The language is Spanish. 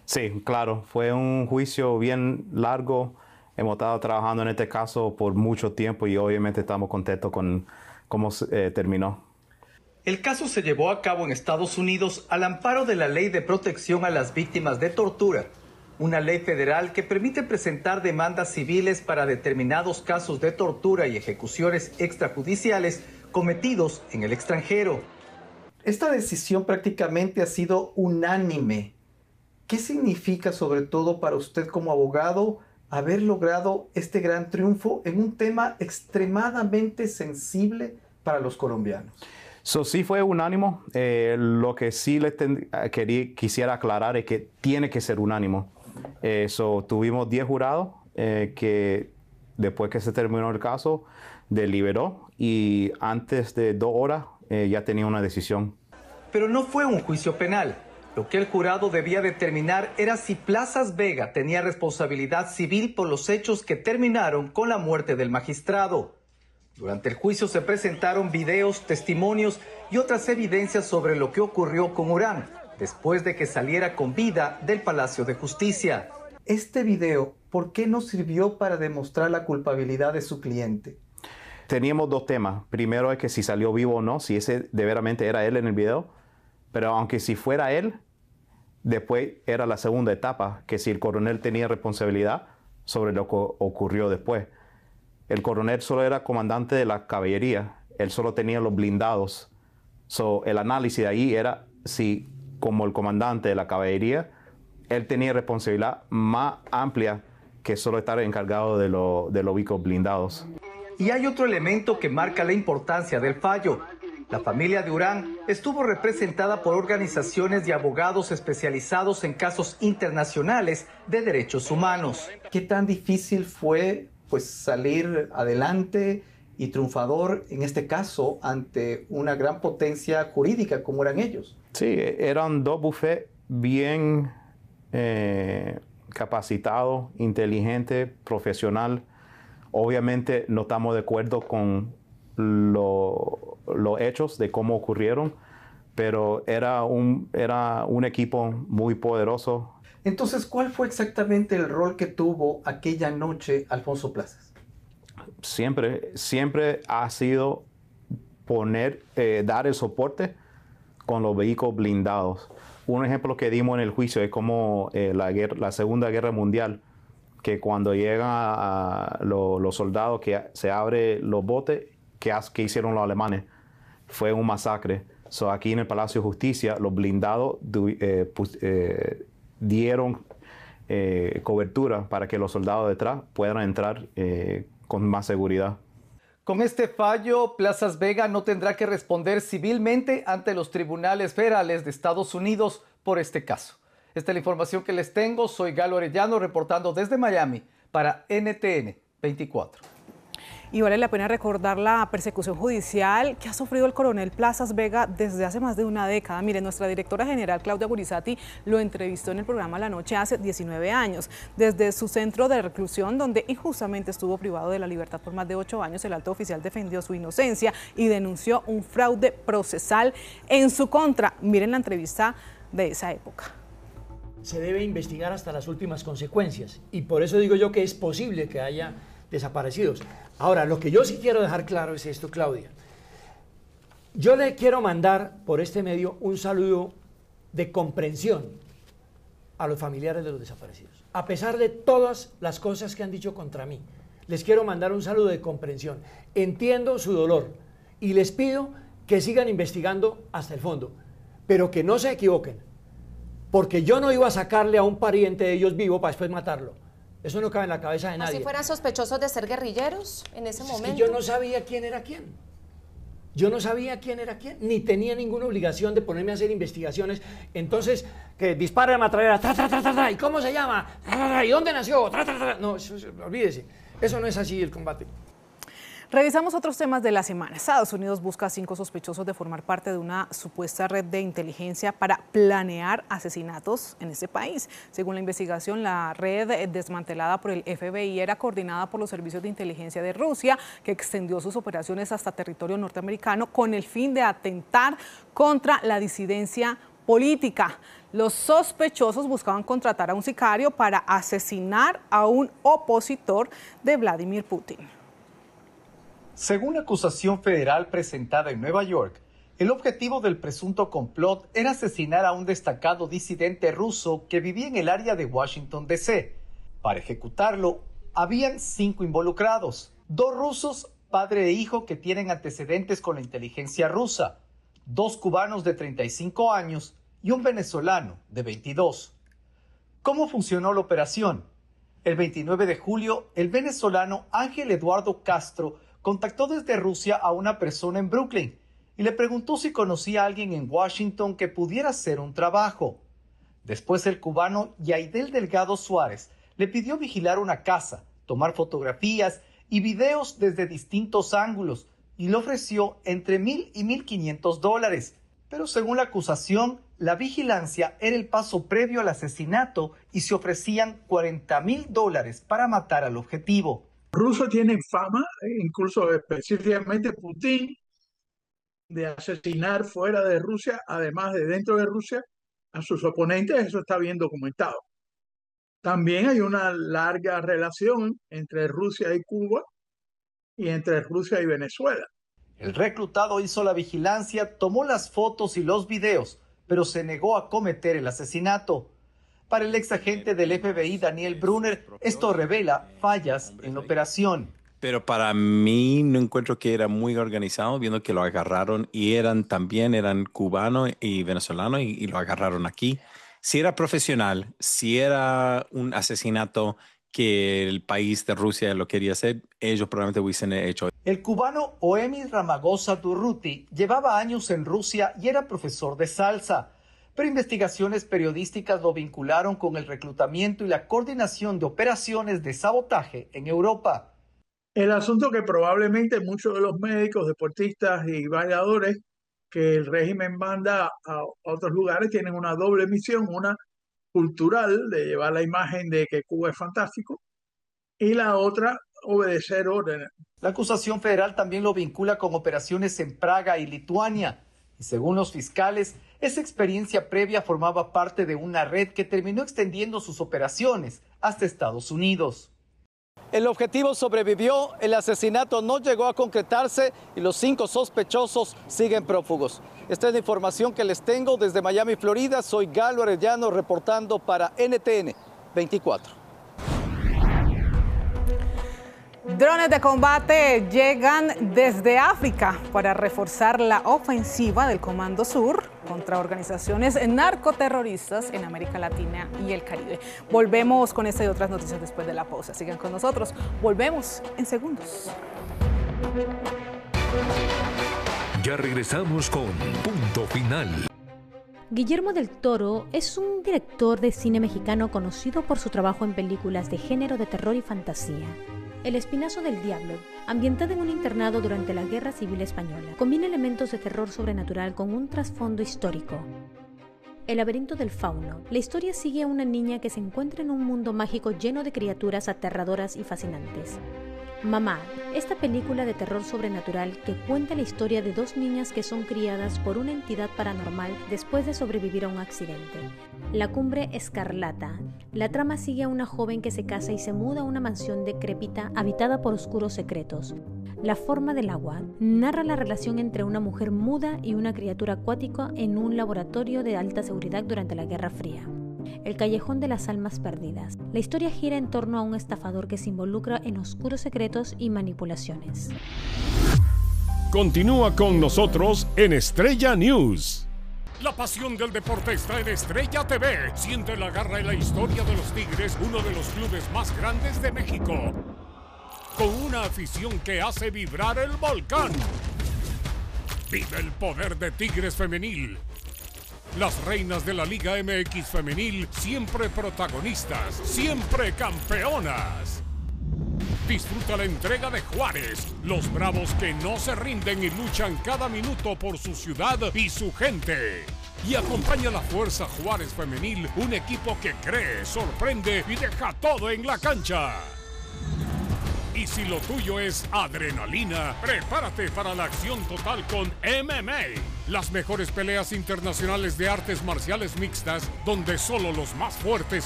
Sí, claro, fue un juicio bien largo. Hemos estado trabajando en este caso por mucho tiempo y obviamente estamos contentos con cómo terminó. El caso se llevó a cabo en Estados Unidos al amparo de la Ley de Protección a las Víctimas de Tortura, una ley federal que permite presentar demandas civiles para determinados casos de tortura y ejecuciones extrajudiciales cometidos en el extranjero. Esta decisión prácticamente ha sido unánime. ¿Qué significa, sobre todo para usted como abogado, haber logrado este gran triunfo en un tema extremadamente sensible para los colombianos? Sí fue unánimo. Lo que sí quisiera aclarar es que tiene que ser unánimo. Tuvimos 10 jurados que después que se terminó el caso deliberó y antes de 2 horas ya tenía una decisión. Pero no fue un juicio penal. Lo que el jurado debía determinar era si Plazas Vega tenía responsabilidad civil por los hechos que terminaron con la muerte del magistrado. Durante el juicio se presentaron videos, testimonios y otras evidencias sobre lo que ocurrió con Urán, después de que saliera con vida del Palacio de Justicia. Este video, ¿por qué no sirvió para demostrar la culpabilidad de su cliente? Teníamos 2 temas. Primero es que si salió vivo o no, si ese de veramente era él en el video. Pero aunque si fuera él, después era la segunda etapa, que si el coronel tenía responsabilidad sobre lo que ocurrió después. El coronel solo era comandante de la caballería, él solo tenía los blindados. El análisis de ahí era si, como el comandante de la caballería, él tenía responsabilidad más amplia que solo estar encargado de los vehículos blindados. Y hay otro elemento que marca la importancia del fallo. La familia de Urán estuvo representada por organizaciones y abogados especializados en casos internacionales de derechos humanos. ¿Qué tan difícil fue salir adelante y triunfador en este caso ante una gran potencia jurídica como eran ellos? Sí, eran 2 bufetes bien capacitados, inteligentes, profesionales. Obviamente no estamos de acuerdo con los hechos de cómo ocurrieron, pero era un equipo muy poderoso. Entonces, ¿cuál fue exactamente el rol que tuvo aquella noche Alfonso Plazas? Siempre ha sido dar el soporte con los vehículos blindados. Un ejemplo que dimos en el juicio es como la Segunda Guerra Mundial, que cuando llegan los soldados que se abren los botes, ¿qué hicieron los alemanes? Fue un masacre. Aquí en el Palacio de Justicia, los blindados dieron cobertura para que los soldados detrás puedan entrar con más seguridad. Con este fallo, Plazas Vega no tendrá que responder civilmente ante los tribunales federales de Estados Unidos por este caso. Esta es la información que les tengo. Soy Galo Arellano reportando desde Miami para NTN 24. Y vale la pena recordar la persecución judicial que ha sufrido el coronel Plazas Vega desde hace más de una década. Mire, nuestra directora general Claudia Gurizati lo entrevistó en el programa La Noche hace 19 años. Desde su centro de reclusión, donde injustamente estuvo privado de la libertad por más de 8 años, el alto oficial defendió su inocencia y denunció un fraude procesal en su contra. Miren la entrevista de esa época. Se debe investigar hasta las últimas consecuencias y por eso digo yo que es posible que haya desaparecidos. Ahora, lo que yo sí quiero dejar claro es esto, Claudia. Yo le quiero mandar por este medio un saludo de comprensión a los familiares de los desaparecidos. A pesar de todas las cosas que han dicho contra mí, les quiero mandar un saludo de comprensión. Entiendo su dolor y les pido que sigan investigando hasta el fondo, pero que no se equivoquen, porque yo no iba a sacarle a un pariente de ellos vivo para después matarlo. Eso no cabe en la cabeza de nadie. ¿Así fueran sospechosos de ser guerrilleros en ese momento? Es que yo no sabía quién era quién. Yo no sabía quién era quién, ni tenía ninguna obligación de ponerme a hacer investigaciones. Entonces, que dispara la metralleta, tra, tra, tra, tra, tra, ¿y cómo se llama? Tra, tra, tra, ¿y dónde nació? Tra, tra, tra. No, olvídese. Eso no es así el combate. Revisamos otros temas de la semana. Estados Unidos busca a 5 sospechosos de formar parte de una supuesta red de inteligencia para planear asesinatos en este país. Según la investigación, la red desmantelada por el FBI era coordinada por los servicios de inteligencia de Rusia, que extendió sus operaciones hasta territorio norteamericano con el fin de atentar contra la disidencia política. Los sospechosos buscaban contratar a un sicario para asesinar a un opositor de Vladimir Putin. Según la acusación federal presentada en Nueva York, el objetivo del presunto complot era asesinar a un destacado disidente ruso que vivía en el área de Washington, D.C. Para ejecutarlo, habían 5 involucrados, 2 rusos, padre e hijo que tienen antecedentes con la inteligencia rusa, 2 cubanos de 35 años y un venezolano de 22. ¿Cómo funcionó la operación? El 29 de julio, el venezolano Ángel Eduardo Castro contactó desde Rusia a una persona en Brooklyn y le preguntó si conocía a alguien en Washington que pudiera hacer un trabajo. Después el cubano Yaidel Delgado Suárez le pidió vigilar una casa, tomar fotografías y videos desde distintos ángulos y le ofreció entre $1,000 y $1,500. Pero según la acusación, la vigilancia era el paso previo al asesinato y se ofrecían $40,000 para matar al objetivo. Rusos tienen fama, incluso específicamente Putin, de asesinar fuera de Rusia, además de dentro de Rusia, a sus oponentes. Eso está bien documentado. También hay una larga relación entre Rusia y Cuba y entre Rusia y Venezuela. El reclutado hizo la vigilancia, tomó las fotos y los videos, pero se negó a cometer el asesinato. Para el ex agente del FBI, Daniel Brunner, esto revela fallas en la operación. Pero para mí no encuentro que era muy organizado, viendo que lo agarraron y eran cubano y venezolano y lo agarraron aquí. Si era profesional, si era un asesinato que el país de Rusia lo quería hacer, ellos probablemente hubiesen hecho. El cubano Oemi Ramagosa Durruti llevaba años en Rusia y era profesor de salsa, pero investigaciones periodísticas lo vincularon con el reclutamiento y la coordinación de operaciones de sabotaje en Europa. El asunto que probablemente muchos de los médicos, deportistas y bailadores que el régimen manda a otros lugares tienen una doble misión, una cultural de llevar la imagen de que Cuba es fantástico y la otra obedecer órdenes. La acusación federal también lo vincula con operaciones en Praga y Lituania y según los fiscales, esa experiencia previa formaba parte de una red que terminó extendiendo sus operaciones hasta Estados Unidos. El objetivo sobrevivió, el asesinato no llegó a concretarse y los 5 sospechosos siguen prófugos. Esta es la información que les tengo desde Miami, Florida. Soy Galo Arellano reportando para NTN 24. Drones de combate llegan desde África para reforzar la ofensiva del Comando Sur contra organizaciones narcoterroristas en América Latina y el Caribe. Volvemos con esta y otras noticias después de la pausa. Sigan con nosotros. Volvemos en segundos. Ya regresamos con Punto Final. Guillermo del Toro es un director de cine mexicano conocido por su trabajo en películas de género de terror y fantasía. El Espinazo del Diablo, ambientada en un internado durante la Guerra Civil Española, combina elementos de terror sobrenatural con un trasfondo histórico. El laberinto del fauno. La historia sigue a una niña que se encuentra en un mundo mágico lleno de criaturas aterradoras y fascinantes. Mamá, esta película de terror sobrenatural que cuenta la historia de 2 niñas que son criadas por una entidad paranormal después de sobrevivir a un accidente. La Cumbre Escarlata. La trama sigue a una joven que se casa y se muda a una mansión decrépita habitada por oscuros secretos. La forma del agua. Narra la relación entre una mujer muda y una criatura acuática en un laboratorio de alta seguridad durante la Guerra Fría. El Callejón de las Almas Perdidas. La historia gira en torno a un estafador que se involucra en oscuros secretos y manipulaciones. Continúa con nosotros en Estrella News. La pasión del deporte está en Estrella TV. Siente la garra y la historia de los Tigres, uno de los clubes más grandes de México, con una afición que hace vibrar el volcán. Vive el poder de Tigres Femenil. Las reinas de la Liga MX Femenil, siempre protagonistas, siempre campeonas. Disfruta la entrega de Juárez, los bravos que no se rinden y luchan cada minuto por su ciudad y su gente. Y acompaña a la Fuerza Juárez Femenil, un equipo que cree, sorprende y deja todo en la cancha. Y si lo tuyo es adrenalina, prepárate para la acción total con MMA. Las mejores peleas internacionales de artes marciales mixtas, donde solo los más fuertes